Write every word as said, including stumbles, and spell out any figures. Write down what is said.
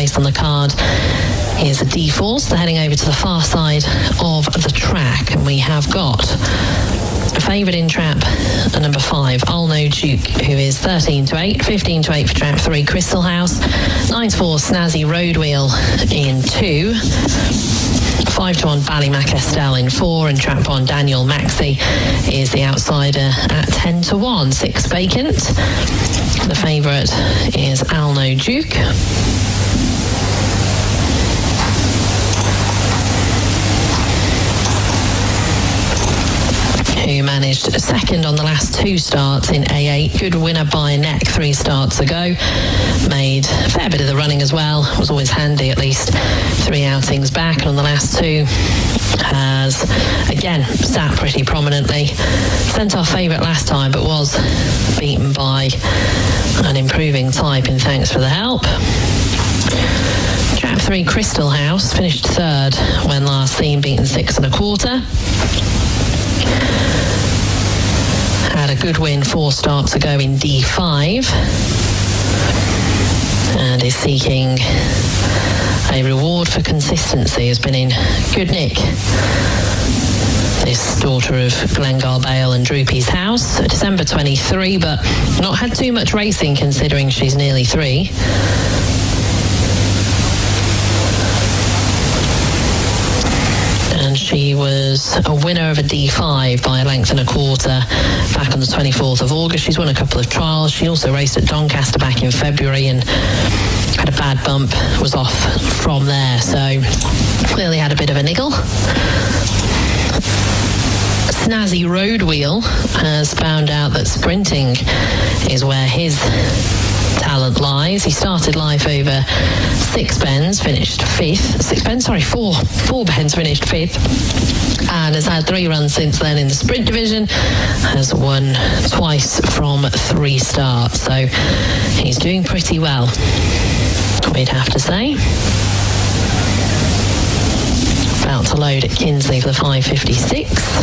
race on the card is a D four, so heading over to the far side of the track, and we have got a favourite in trap uh, number five, I'll Know Duke, who is thirteen to eight, fifteen to eight for trap three, Crystal House, nine to four, Snazzy Road Wheel in two, five to one, Ballymac Estelle in four, and trap one, Daniel Maxey is the outsider at ten to one, six vacant. The favourite is I'll Know Duke. Who managed second on the last two starts in A eight. Good winner by a neck three starts ago. Made a fair bit of the running as well. Was always handy, at least three outings back. And on the last two has, again, sat pretty prominently. Sent our favourite last time, but was beaten by an improving type in Thanks for the Help. Trap three, Crystal House, finished third when last seen, beaten six and a quarter. Had a good win four starts ago in D five and is seeking a reward for consistency. Has been in good nick, this daughter of Glengar Bale and Droopy's House. December twenty-three, but not had too much racing considering she's nearly three. And she was a winner of a D five by a length and a quarter back on the twenty-fourth of August. She's won a couple of trials. She also raced at Doncaster back in February and had a bad bump, was off from there. So clearly had a bit of a niggle. Snazzy Road Wheel has found out that sprinting is where his talent lies. He started life over six bends, finished fifth. Six bends, sorry, four. Four bends, finished fifth. And has had three runs since then in the sprint division. Has won twice from three starts. So he's doing pretty well, we'd have to say. About to load at Kinsley for the five fifty-six.